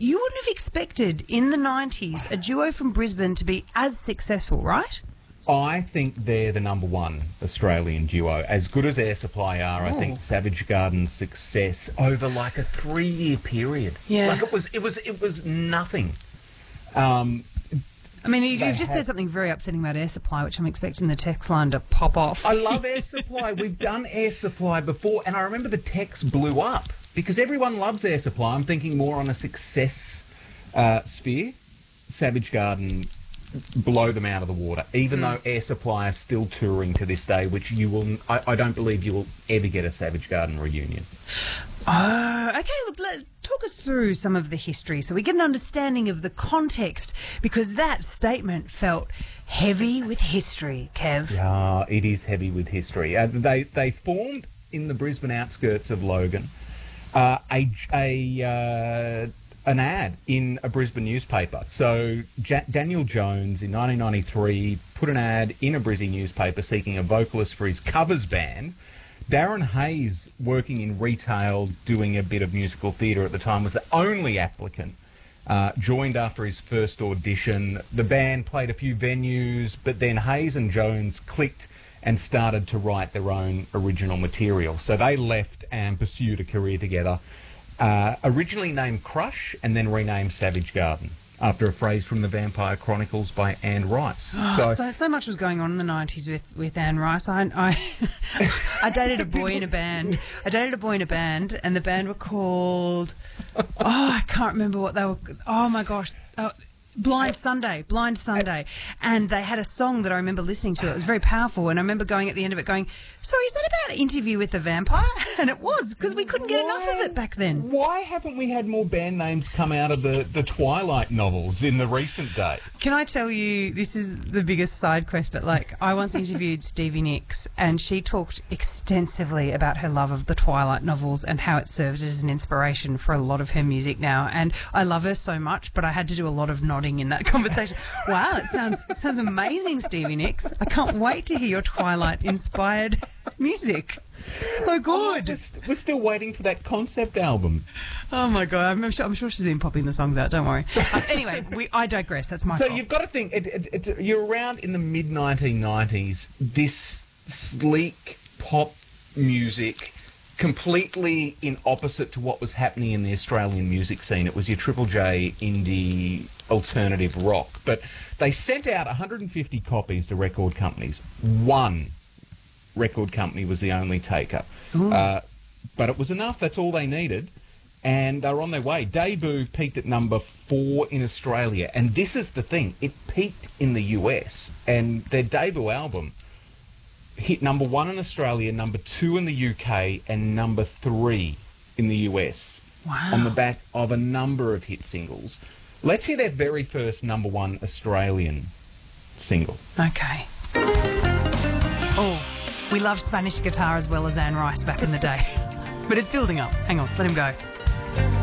you wouldn't have expected in the 90s a duo from Brisbane to be as successful, right? I think they're the number one Australian duo. As good as Air Supply are, I think Savage Garden's success over like a 3-year period. Yeah. Like it was nothing. I mean, you've just said something very upsetting about Air Supply, which I'm expecting the text line to pop off. I love Air Supply. We've done Air Supply before, and I remember the text blew up because everyone loves Air Supply. I'm thinking more on a success sphere. Savage Garden blow them out of the water, even though Air Supply are still touring to this day, which you will. I don't believe you will ever get a Savage Garden reunion. Oh, okay. Look, talk us through some of the history so we get an understanding of the context, because that statement felt heavy with history, Kev. Yeah, it is heavy with history. They formed in the Brisbane outskirts of Logan an ad in a Brisbane newspaper. So Daniel Jones in 1993 put an ad in a Brizzy newspaper seeking a vocalist for his covers band. Darren Hayes, working in retail, doing a bit of musical theatre at the time, was the only applicant. Joined after his first audition. The band played a few venues, but then Hayes and Jones clicked and started to write their own original material. So they left and pursued a career together. Originally named Crush and then renamed Savage Garden after a phrase from the Vampire Chronicles by Anne Rice. So much was going on in the 90s with Anne Rice. I dated a boy in a band. And the band were called... I can't remember what they were... Oh, my gosh. Blind Sunday. And they had a song that I remember listening to. It was very powerful, and I remember going at the end of it going, sorry, is that about Interview with the Vampire? And it was, because we couldn't get enough of it back then. Why haven't we had more band names come out of the Twilight novels in the recent day? Can I tell you, this is the biggest side quest, but I once interviewed Stevie Nicks, and she talked extensively about her love of the Twilight novels and how it served as an inspiration for a lot of her music now. And I love her so much, but I had to do a lot of nodding in that conversation. Wow, it sounds amazing, Stevie Nicks. I can't wait to hear your Twilight-inspired music. So good. We're still waiting for that concept album. Oh my God, I'm sure she's been popping the songs out. Don't worry. Anyway, I digress. That's my fault. So you've got to think, you're around in the mid-1990s. This sleek pop music, completely in opposite to what was happening in the Australian music scene. It was your Triple J indie alternative rock. But they sent out 150 copies to record companies. One record company was the only taker. But it was enough. That's all they needed. And they were on their way. Debut peaked at number 4 in Australia. And this is the thing. It peaked in the US. And their debut album hit number 1 in Australia, number 2 in the UK, and number 3 in the US. Wow. On the back of a number of hit singles. Let's hear their very first number 1 Australian single. Okay. Oh, we loved Spanish guitar as well as Anne Rice back in the day. But it's building up. Hang on, let him go.